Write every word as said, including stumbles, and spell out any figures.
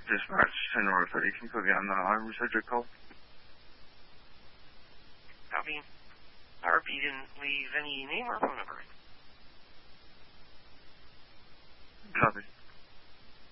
Dispatch to North Lake. Can put me on the line. We said your call. Copy. R P didn't leave any name or phone number.